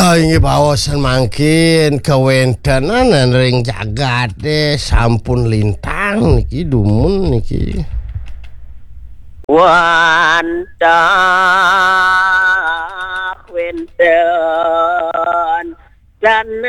Inggih baosan mangkin kawentanan ring jagat sampun lintang niki dumun niki. Wanta wenten